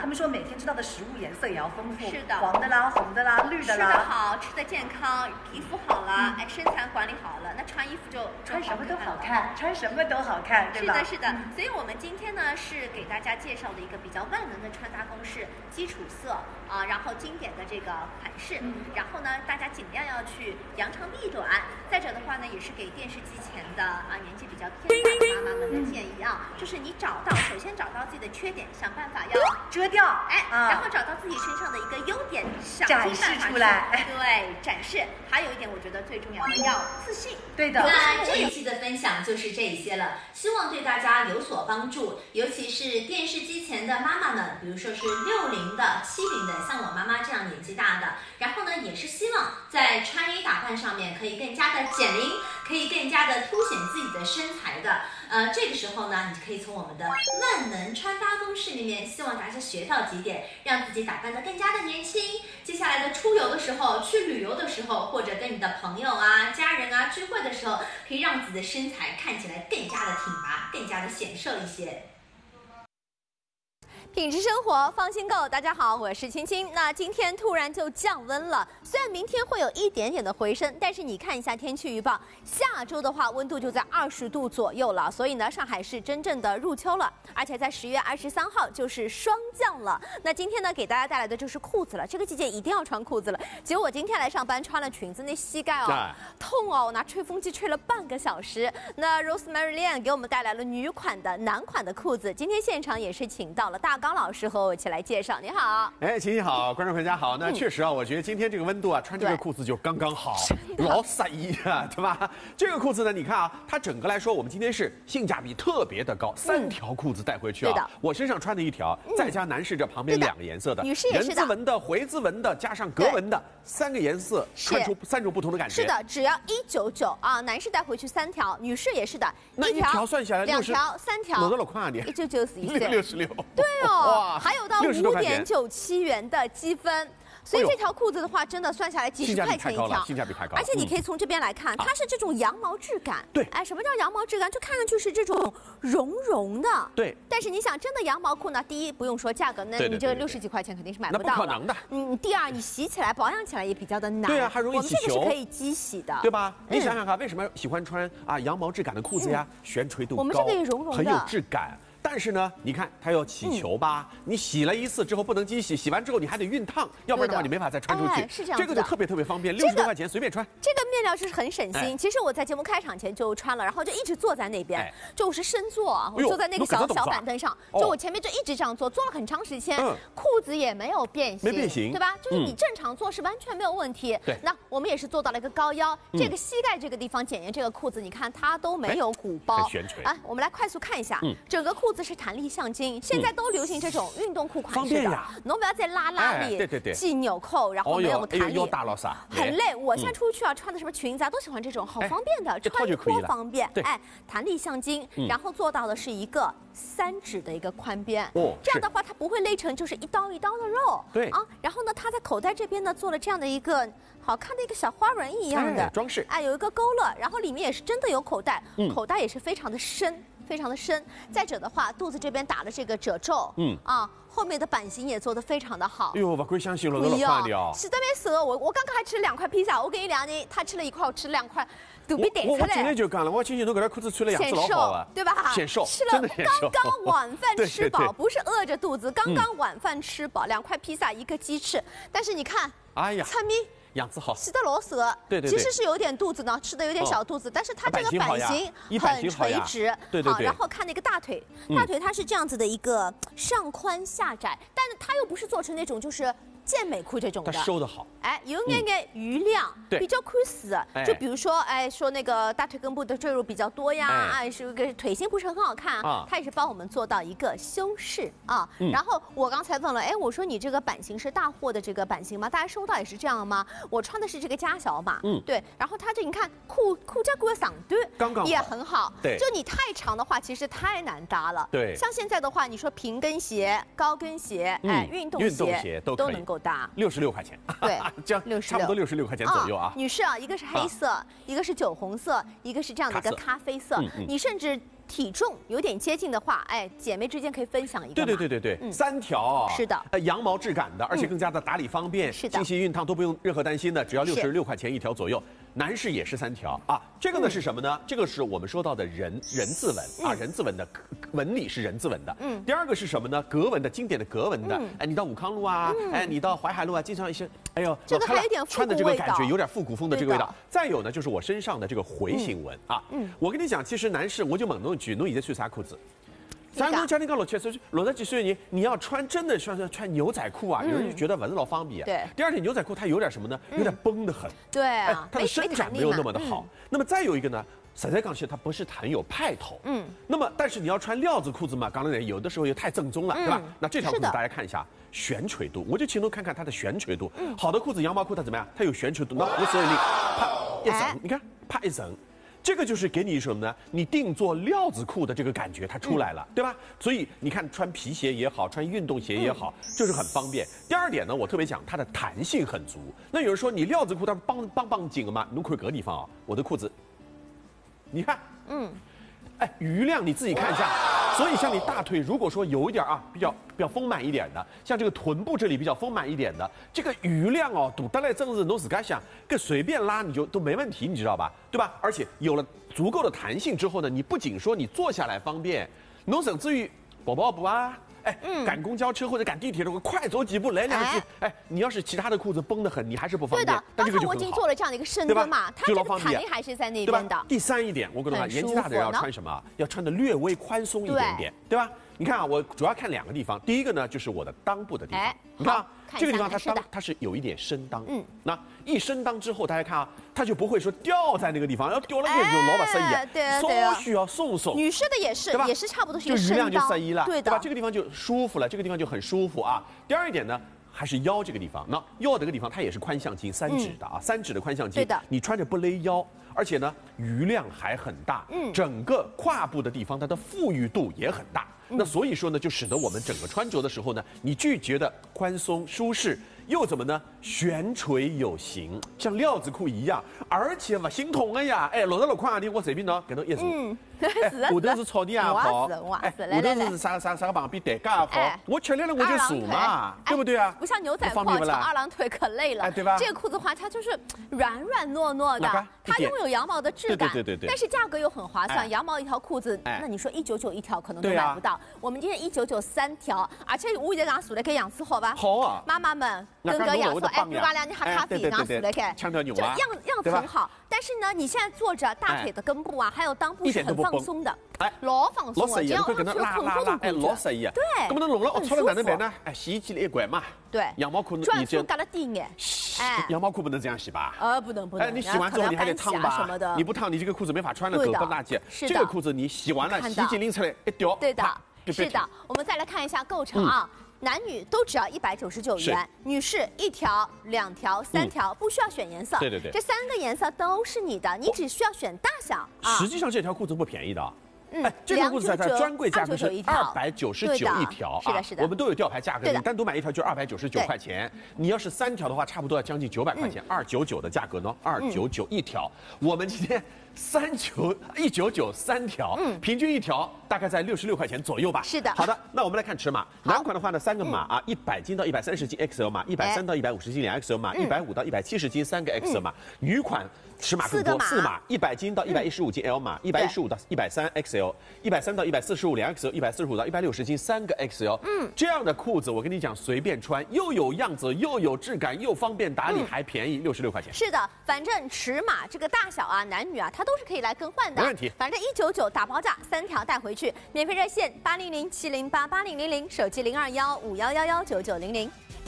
们说每天吃到的食物颜色也要丰富， 是的， 黄的啦、红的啦、绿的啦。 吃得好，吃得健康，皮肤好了，哎，身材管理好了，那穿衣服就穿什么都好看，穿什么都好看，对吧？ 是的，是的。所以我们今天呢是给大家介绍的一个比较万能的穿搭公式，基础色啊，然后经典的这个款式，然后呢大家尽量要去扬长避短。再者的话呢，也是给电视机前的年纪比较偏大的妈妈们的建议啊，就是你首先找到自己的缺点，想办法要遮掉， 哎，然后找到自己身上的一个优点， 展示出来， 对，展示。还有一点，我觉得最重要的要自信。 对的。 那这一期的分享就是这一些了，希望对大家有所帮助，尤其是电视机前的妈妈们，比如说是60的、70的，像我妈妈这样年纪大的，然后呢，也是希望在穿衣打扮上面可以更加的减龄，可以更加的凸显自己的身材的。这个时候呢，你就可以从我们的万能穿搭公式里面，希望大家学到几点，让自己打扮得更加的年轻。接下来的出游的时候、去旅游的时候，或者跟你的朋友啊、家人啊聚会的时候，可以让自己的身材看起来更加的挺拔，更加的显瘦一些。品质生活，放心购。大家好，我是青青。那今天突然就降温了，虽然明天会有一点点的回升，但是你看一下天气预报，下周的话温度就在20度左右了。所以呢，上海是真正的入秋了，而且在10月23号就是霜降了。那今天呢，给大家带来的就是裤子了，这个季节一定要穿裤子了。结果我今天来上班穿了裙子，那膝盖痛哦，我拿吹风机吹了半个小时。那 Rosemary Lian 给我们带来了女款的、男款的裤子，今天现场也是请到了大刚老师和我一起来介绍。你好， 哎，晴晴好，观众朋友大家好。那确实啊，我觉得今天这个温度啊，穿这个裤子就刚刚好，老晒衣啊，对吧？这个裤子呢，你看啊，它整个来说，我们今天是性价比特别的高，3条裤子带回去啊。 对的， 我身上穿的1条，再加男士这旁边2个颜色的， 女士也是的， 人字纹的、回字纹的，加上格纹的，3个颜色，穿出3种不同的感觉。 是的，只要199啊，男士带回去3条，女士也是的， 那1条算下来 2条、3条， 我多少块啊你？199.64，66。 对哦，还有到5.97元的积分。所以这条裤子的话，真的算下来几10块钱一条， 性价比太高了。 而且你可以从这边来看，它是这种羊毛质感。 对， 哎，什么叫羊毛质感？就看上去是这种绒绒的。 对。 但是你想，真的羊毛裤呢，第一不用说价格，那你这60几块钱肯定是买不到的。 那不可能的。 第二，你洗起来、保养起来也比较的难。 对啊，还容易起球。 我们这个是可以机洗的， 对吧？你想想看，为什么喜欢穿羊毛质感的裤子呀？悬垂度高， 我们这个也绒绒的， 很有质感。但是呢，你看它要起球吧？你洗了1次之后不能机洗，洗完之后你还得熨烫，要不然的话你没法再穿出去。 是这样子的， 这个就特别方便，60多块钱随便穿。 这个面料是很省心。其实我在节目开场前就穿了，然后就一直坐在那边，就是深坐啊，我坐在那个小板凳上，就我前面就一直这样坐了很长时间，裤子也没有变形，对吧？就是你正常坐是完全没有问题。 对， 那我们也是做到了一个高腰，这个膝盖这个地方检验这个裤子，你看它都没有鼓包， 悬垂啊。我们来快速看一下，整个裤子是弹力向。现在都流行这种运动裤款式的，侬不要再拉链、系纽扣，然后没有弹力，很累。我现在出去穿的什么裙子都喜欢这种，好方便的，穿脱方便。哎，弹力向襟，然后做到的是一个3指的一个宽边，这样的话它不会勒成就是一刀一刀的肉。 对啊， 然后呢，它在口袋这边呢做了这样的一个好看的一个小花纹一样的装饰， 哎，有一个勾勒，然后里面也是真的有口袋，口袋也是非常的深。非常的深，再者的话，肚子这边打了这个褶皱，后面的版型也做得非常的好。 哎呦，不敢相信了，那么快的是特别色。我刚刚还吃了2块披萨，我跟你讲呢，他吃了1块，我吃了2块，肚皮顶出来。 我今天就讲了，我今天都给他裤子穿了样子老好啊， 对吧？ 显瘦， 吃了刚刚晚饭吃饱，不是饿着肚子，刚刚晚饭吃饱，2块披萨，1个鸡翅。但是你看， 哎呀， 侧面。 样子好， 吃的老色， 对， 其实是有点肚子呢，吃的有点小肚子，但是它这个版型很垂直， 对， 然后看那个大腿，大腿它是这样子的一个上宽下窄，但是它又不是做成那种就是健美裤这种的， 它收的好， 哎，有点余量，比较宽死，就比如说，哎，说那个大腿根部的赘肉比较多呀，哎，是个腿型不是很好看啊，它也是帮我们做到一个修饰啊。然后我刚才问了，哎，我说你这个版型是大货的这个版型吗？大家收到也是这样吗？我穿的是这个加小码，对，然后它这你看裤加裤的长短刚刚也很好， 对， 就你太长的话，其实太难搭了， 对， 像现在的话，你说平跟鞋、高跟鞋，哎，运动鞋都能够搭 ，66块钱， 对， 这样差不多66块钱左右啊。 女士啊，一个是黑色，一个是酒红色，一个是这样的一个咖啡色，你甚至体重有点接近的话，哎，姐妹之间可以分享一个。 对，3条是的， 羊毛质感的，而且更加的打理方便， 是的， 清洗熨烫都不用任何担心的，只要66块钱1条左右。男士也是3条啊，这个呢是什么呢？这个是我们说到的人字纹啊，人字纹的纹理是人字纹的。第二个是什么呢？格纹的，经典的格纹的。哎，你到武康路啊，哎，你到淮海路啊，经常一些，哎呦， 这个还有点穿的这个感觉有点复古风的这个味道。再有呢，就是我身上的这个回形纹啊。我跟你讲，其实男士我就问侬一句，侬现在穿啥裤子？咱都家里讲60几岁人，你要穿真的穿牛仔裤啊，有人就觉得纹老方便。 对。 第二点，牛仔裤它有点什么呢？有点绷得很。 对啊。 它的伸展没有那么的好。那么再有一个呢，实在讲起它不是很有派头。那么但是你要穿料子裤子嘛，刚才有的时候又太正宗了，对吧？那这条裤子大家看一下悬垂度，我就请侬看看它的悬垂度。好的裤子，羊毛裤它怎么样？它有悬垂度，那我所以你啪一层，你看啪一层。这个就是给你什么呢？你定做料子裤的这个感觉，它出来了，对吧？所以你看，穿皮鞋也好，穿运动鞋也好，就是很方便。第二点呢，我特别讲它的弹性很足。那有人说你料子裤它绑紧了吗？侬看这个地方啊，我的裤子，你看，哎，余量你自己看一下。所以像你大腿，如果说有一点啊，比较丰满一点的，像这个臀部这里比较丰满一点的，这个余量哦，堵得来正是侬自个想，跟随便拉你就都没问题，你知道吧？对吧？而且有了足够的弹性之后呢，你不仅说你坐下来方便，侬甚至于跑步啊。哎，赶公交车或者赶地铁的话，快走几步来2句。哎，你要是其他的裤子绷得很，你还是不方便。 对的，刚才我已经做了这样的一个深蹲嘛，它这个弹力还是在那边的。 第三一点，我跟你说，年纪大的人要穿什么？要穿的略微宽松一点点，对吧？你看啊，我主要看2个地方，第一个呢就是我的裆部的地方，你看啊，这个地方它是有一点升裆，那一升裆之后，大家看啊，它就不会说掉在那个地方，要掉了也就老把塞一，稍许要松松。 女士的也是，也是差不多是一个升裆，就余量就塞一了， 对吧？这个地方就舒服了，这个地方就很舒服啊。第二一点呢。还是腰这个地方，那腰这个地方它也是宽向筋，3指的啊，3指的宽向筋。 对的， 你穿着不勒腰，而且呢余量还很大，整个胯部的地方它的富裕度也很大。那所以说呢，就使得我们整个穿着的时候呢，你既觉得宽松舒适，又怎么呢？悬垂有型，像料子裤一样，而且不心痛的呀！哎，66块钿我随便拿给侬一数。哎，下头是草地也好，哎，下头是啥个旁边台阶也好，我吃力了我就数嘛，对不对啊？ 不像牛仔裤翘二郎腿可累了， 对吧？ 这个裤子的话，它就是软糯糯的，它拥有羊毛的质感， 对， 但是价格又很划算，羊毛一条裤子，那你说199一条可能都买不到，我们今天199 3条，而且我现在讲数来看样子好吧？ 好啊， 妈妈们跟个样子，哎，如果两你喝咖啡，讲数来看， 强调牛啊，样子很好，但是呢，你现在坐着大腿的根部啊，还有裆部是很放松的。哎，老放松了，这样会跟它拉，哎，老适意啊。 对， 那么侬弄了龌龊了哪能办呢？哎，洗衣机里一关嘛。 对， 羊毛裤转速加了低眼。 哎，羊毛裤不能这样洗吧？ 不能。 哎，你洗完之后你还得烫吧？你不烫，你这个裤子没法穿了，狗不垃圾。 是的。 这个裤子你洗完了，洗衣机拎出来一掉。 对的，是的。我们再来看一下构成啊。男女都只要199元，女士1条、2条、3条，不需要选颜色。 对， 这3个颜色都是你的，你只需要选大小啊。 实际上这条裤子不便宜的。哎，这条裤子在专柜价格是299一条啊， 是的， 我们都有吊牌价格，你单独买一条就299块钱，你要是3条的话，差不多要将近900块钱，299的价格呢，299一条。我们今天199 3条，平均一条大概在66块钱左右吧。 是的。 好的，那我们来看尺码，男款的话呢，3个码啊，100斤到130斤 XL 码，130到150斤2XL 码，150到170斤3个 XL 码。女款尺码更多，4码，100斤到115斤 L 码，115到130 XL，130到145 2XL，145到160斤3个 XL。这样的裤子我跟你讲，随便穿，又有样子，又有质感，又方便打理，还便宜66块钱。 是的，反正尺码这个大小啊，男女啊，它都是可以来更换的， 没问题。 反正199打包价，3条带回去，免费热线800-708-8000，手机0215119900。